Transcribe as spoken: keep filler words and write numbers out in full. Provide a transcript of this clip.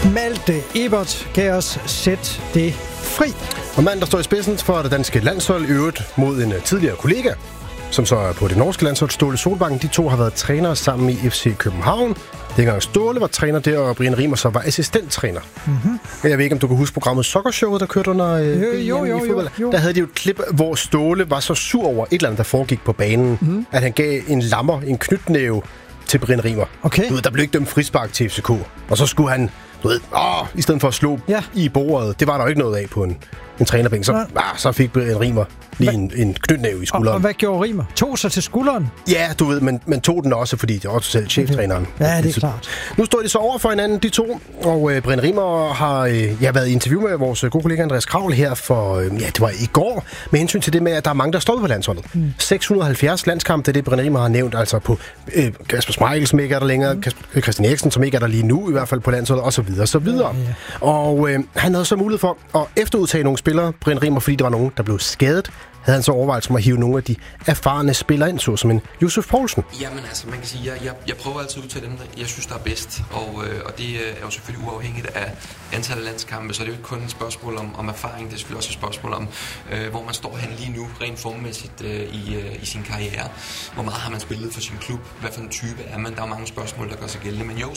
Malte Ebert gav os Sæt det fri. Og manden, der står i spidsen for det danske landshold, i øvrigt mod en tidligere kollega, som så er på det norske landshold, Ståle Solbakken. De to har været trænere sammen i F C København. Dengang Ståle var træner der, og Brian Riemer så var assistenttræner. Mm-hmm. Jeg ved ikke, om du kan huske programmet Soccershowet, der kørte under øh, jo, jo, jo, jo, jo. Der havde de jo et klip, hvor Ståle var så sur over et eller andet, der foregik på banen, mm. at han gav en lammer, en knytnæve til Brian Riemer. Okay. Du ved, der blev ikke dømt frispark til F C K. Og så skulle han, du ved, åh, i stedet for at slå ja. i bordet, det var der jo ikke noget af på en, en trænerbænk. Så, ja. ah, så fik Brian Riemer lige en, en knytnæve i skulderen. Og, og hvad gjorde Riemer? Tog sig til skulderen? Ja, du ved, men, men tog den også, fordi det var selv cheftræneren. Okay. Ja, det er klart. Nu står de så over for hinanden, de to, og øh, Brian Riemer har øh, jeg været i interview med vores gode kollega Andreas Kravl her for, øh, ja, det var i går, med hensyn til det med, at der er mange, der står på landsholdet. Mm. seks hundrede og halvfjerds landskampe, det er det, Brian Riemer har nævnt, altså på øh, Kasper Schmeichel, som ikke er der længere, mm. Kasper, øh, Christian Eriksen, som ikke er der lige nu, i hvert fald på landsholdet, og så videre, så videre. Ja, ja. Og øh, han havde så mulighed for at efterudtage nogle spillere, Brian Riemer, fordi der var nogen, der blev skadet. Havde han så overvejet som at hive nogle af de erfarne spillere ind, så som en Josef Poulsen? Jamen altså, man kan sige, jeg, jeg, jeg prøver altid at udtage dem, der jeg synes, der er bedst. Og, øh, og det er jo selvfølgelig uafhængigt af antallet af landskampe, så det er jo ikke kun et spørgsmål om, om erfaring, det er selvfølgelig også et spørgsmål om, øh, hvor man står hen lige nu, rent formmæssigt øh, i, øh, i sin karriere. Hvor meget har man spillet for sin klub? Hvad for en type er man? Der er mange spørgsmål, der gør sig gældende. Men jo,